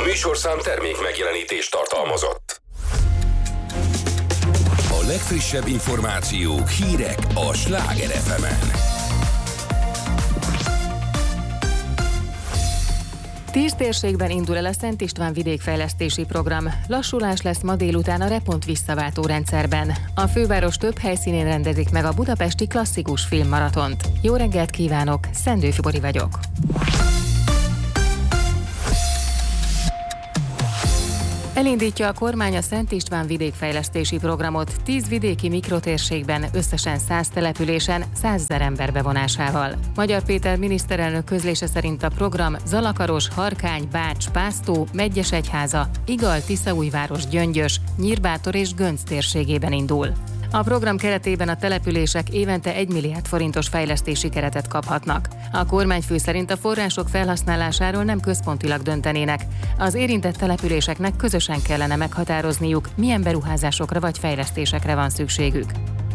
műsorszám termék megjelenítést tartalmazott. A legfrissebb információk, hírek a Sláger FM-en. 10 térségben indul el a Szent István vidékfejlesztési program. Lassulás lesz ma délután a Repont visszaváltó rendszerben. A főváros több helyszínén rendezik meg a budapesti klasszikus filmmaratont. Jó reggelt kívánok, Szendőfi Bori vagyok. Elindítja a kormány a Szent István vidékfejlesztési programot 10 vidéki mikrotérségben, összesen 100 településen, 100 000 ember bevonásával. Magyar Péter miniszterelnök közlése szerint a program Zalakaros, Harkány, Bács, Pásztó, Medgyesegyháza, Igal, Tiszaújváros, Gyöngyös, Nyírbátor és Gönc térségében indul. A program keretében a települések évente 1 milliárd forintos fejlesztési keretet kaphatnak. A kormányfő szerint a források felhasználásáról nem központilag döntenének. Az érintett településeknek közösen kellene meghatározniuk, milyen beruházásokra vagy fejlesztésekre van szükségük.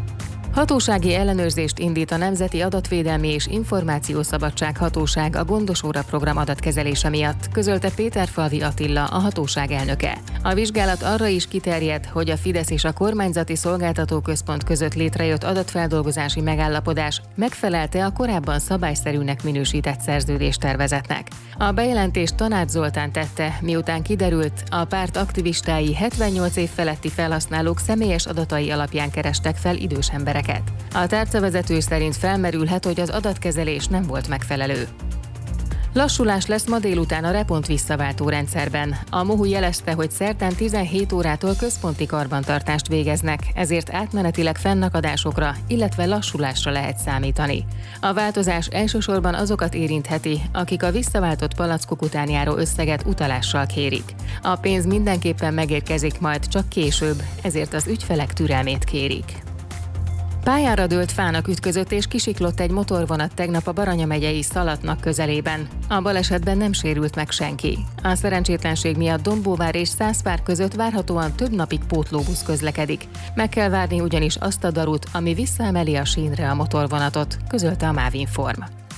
Hatósági ellenőrzést indít a Nemzeti Adatvédelmi és Információszabadság Hatóság a Gondos Óra program adatkezelése miatt, közölte Péterfalvi Attila, a hatóság elnöke. A vizsgálat arra is kiterjed, hogy a Fidesz és a Kormányzati Szolgáltatóközpont között létrejött adatfeldolgozási megállapodás megfelelte a korábban szabályszerűnek minősített szerződéstervezetnek. A bejelentést Tanács Zoltán tette, miután kiderült, a párt aktivistái 78 év feletti felhasználók személyes adatai alapján kerestek fel idős embereket. A tárcavezető szerint felmerülhet, hogy az adatkezelés nem volt megfelelő. Lassulás lesz ma délután a Repont visszaváltó rendszerben. A MOHU jelezte, hogy szerdán 17 órától központi karbantartást végeznek, ezért átmenetileg fennakadásokra, illetve lassulásra lehet számítani. A változás elsősorban azokat érintheti, akik a visszaváltott palackok után járó összeget utalással kérik. A pénz mindenképpen megérkezik majd, csak később, ezért az ügyfelek türelmét kérik. Pályára dőlt fának ütközött és kisiklott egy motorvonat tegnap a Baranya megyei Szalatnak közelében. A balesetben nem sérült meg senki. A szerencsétlenség miatt Dombóvár és Szászvár között várhatóan több napig pótlóbusz közlekedik. Meg kell várni ugyanis azt a darut, ami visszaemeli a sínre a motorvonatot, közölte a MÁV Inform.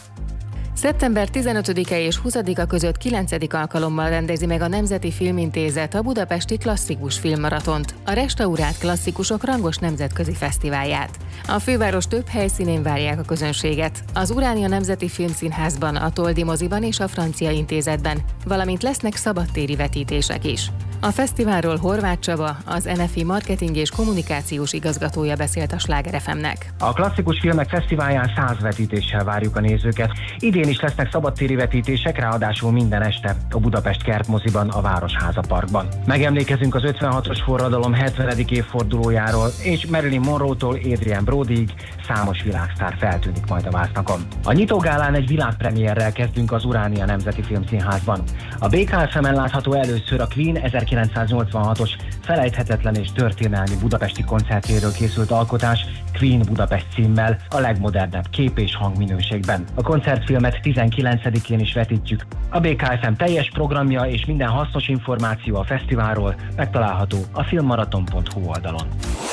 Szeptember 15-e és 20-a között 9. alkalommal rendezi meg a Nemzeti Filmintézet a budapesti klasszikus filmmaratont, a restaurált klasszikusok rangos nemzetközi fesztiválját. A főváros több helyszínén várják a közönséget, az Uránia Nemzeti Filmszínházban, a Toldi moziban és a Francia Intézetben, valamint lesznek szabadtéri vetítések is. A fesztiválról Horváth Csaba, az NFI marketing és kommunikációs igazgatója beszélt a Sláger FM-nek. A klasszikus filmek fesztiválján 100 vetítéssel várjuk a nézőket. Idén is lesznek szabadtéri vetítések, ráadásul minden este a Budapest Kertmoziban, a Városháza Parkban. Megemlékezünk az 56-os forradalom 70. évfordulójáról, és Marilyn Monroe-tól Adrien Brodyig számos világsztár feltűnik majd a vásznakon. A nyitógálán egy világpremierrel kezdünk az Uránia Nemzeti Filmszínházban. A BKFM-en látható először a Queen 1986-os felejthetetlen és történelmi budapesti koncertjéről készült alkotás Queen Budapest címmel, a legmodernebb kép- és hangminőségben. A koncertfilmet 19-én is vetítjük. A BKFM teljes programja és minden hasznos információ a fesztiválról megtalálható a filmmaraton.hu oldalon.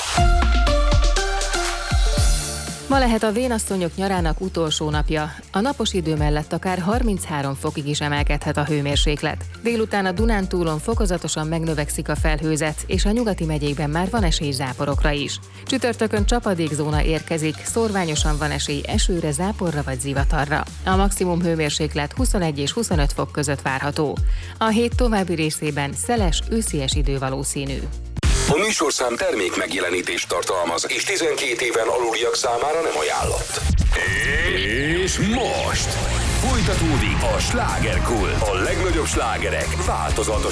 Ma lehet a vénasszonyok nyarának utolsó napja. A napos idő mellett akár 33 fokig is emelkedhet a hőmérséklet. Délután a Dunántúlon fokozatosan megnövekszik a felhőzet, és a nyugati megyékben már van esély záporokra is. Csütörtökön csapadékzóna érkezik, szórványosan van esély esőre, záporra vagy zivatarra. A maximum hőmérséklet 21 és 25 fok között várható. A hét további részében szeles, őszies idő valószínű. A műsorszám termék megjelenítést tartalmaz, és 12 éven aluliak számára nem ajánlott. És most folytatódik a Slágerkult. A legnagyobb slágerek változatos